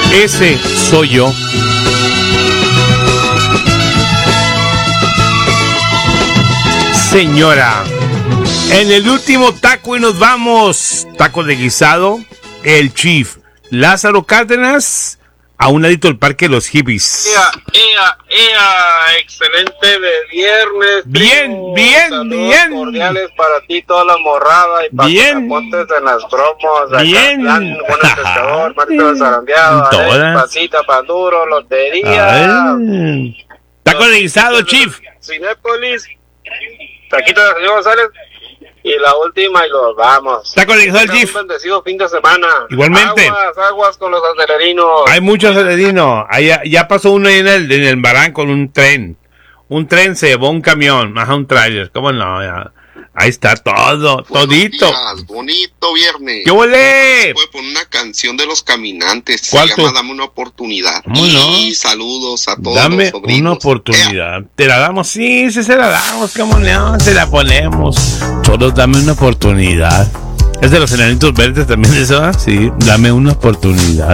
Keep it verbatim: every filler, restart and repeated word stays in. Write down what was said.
Ese soy yo. Señora, en el último taco y nos vamos. Taco de guisado, el Chief Lázaro Cárdenas, a un ladito del Parque de los Hippies. Ea, ea, ea, excelente de viernes. Bien, primo. bien, Saludos bien. cordiales para ti, toda la morrada y para que Bien. te apuntes en las promos. Acá, Bien. plan, buen pescador, Marito Zarambeado, Todas. pasita, pan duro, lotería. Ay. Taco de guisado, Chief. Cinépolis, taquito de señor González. Y la última y los vamos. Taco de guisado, Chief. Un bendecido fin de semana. Igualmente. Aguas, aguas con los acelerinos. Hay muchos asesinos. Ahí ya, ya pasó uno ahí en el, en el barranco con un tren. Un tren se llevó un camión, más un trailer. ¿Cómo no? Ya. Ahí está todo, Buenos todito. días, bonito viernes. ¿Qué huele? Puede poner una canción de Los Caminantes. ¿Cuál Se tú? llama Dame una oportunidad. ¿Cómo no? Y saludos a todos Dame los sobrinos. una oportunidad. ¿Te la damos? Sí, sí se la damos. ¿Cómo no? Se la ponemos. Solo dame una oportunidad. Es de los enanitos verdes también, ¿eso? Sí, dame una oportunidad.